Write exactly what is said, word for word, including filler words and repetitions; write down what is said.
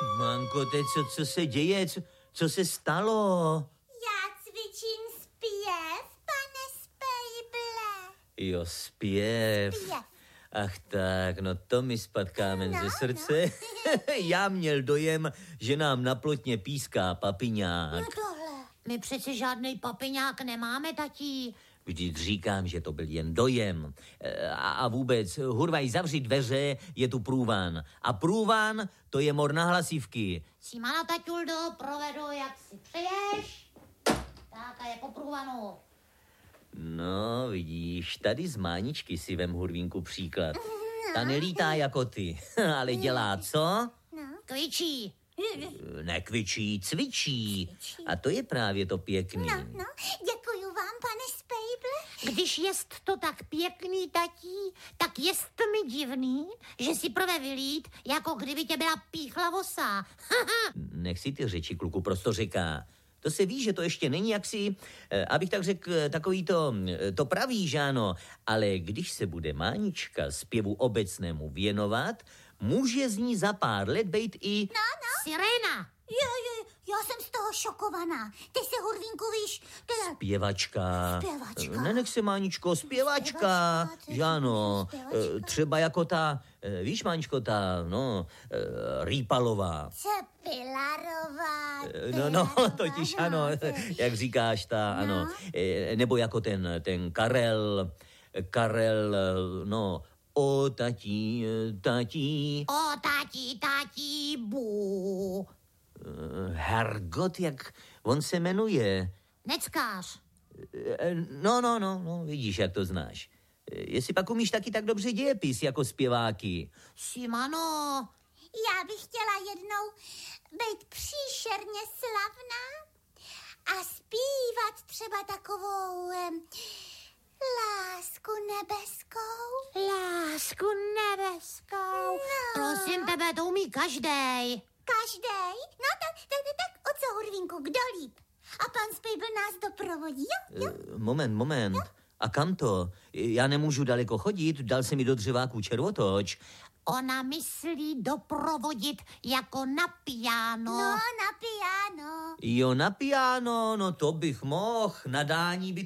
Manko, teď co, co se děje? Co, co se stalo? Já cvičím zpěv, pane Spejble. Jo, zpěv. Zpěv. Ach tak, no to mi spad kámen No, ze srdce. no. Já měl dojem, že nám na plotně píská papiňák. No tohle. My přece žádnej papiňák nemáme, tatí. Vždyť říkám, že to byl jen dojem. E, A, a vůbec, hurvaj, zavři dveře, je tu průvan. A průvan, to je mor na hlasivky. Simana, taťuldo, provedu, jak si přeješ. Tak a je po průvanu. No, vidíš, tady z Máničky si vem, Hurvínku, příklad. Ta nelítá jako ty, ale dělá co? Kvičí. Nekvičí, cvičí. A to je právě to pěkný. No, no, děkuju vám, pane Spejble. Když jest to tak pěkný, tatí, tak jest mi divný, že si prve vylít, jako kdyby tě byla píchla vosa. Nech si ty řeči, kluku, prosto říká. To se ví, že to ještě není jaksi, eh, abych tak řekl, takový to, eh, to pravý, že ano. Ale když se bude Mánička zpěvu obecnému věnovat, může z ní za pár let být i... No, no. Sirena. Jo, jo, já jsem z toho šokovaná. Ty se, Hurvínku, víš, to je... Zpěvačka. Zpěvačka. Nenech se, Máničko, zpěvačka. Zpěvačka, Že ano. zpěvačka. Eh, Třeba jako ta, eh, víš, Máničko, ta, no, eh, Rýpalová. Cepilarová. Eh, No, no, totiž ano, jak říkáš, ta, ano. Eh, Nebo jako ten, ten Karel, Karel, eh, no, o tatí, eh, tatí, O, tatí, tatí, bu. eh, Hergot, jak on se jmenuje. Neckář. Eh, No, no, no, no, vidíš, jak to znáš. Eh, Jestli pak umíš taky tak dobře dějepis jako zpěváky. Simano. Já bych chtěla jednou být příšerně slavná a zpívat třeba takovou um, lásku nebeskou. Lásku nebeskou. No. Prosím tebe, to umí každej. Každej? No tak, tak, tak, tak, o co, Hurvínku, kdo líp? A pan Spejbl nás doprovodí, jo? jo? Eh, Moment, moment. A kam to? Já nemůžu daleko chodit, dal se mi do dřeváku červotoč. Ona myslí doprovodit jako na piano. No, na piano. Jo, na piano, no to bych mohl, nadání by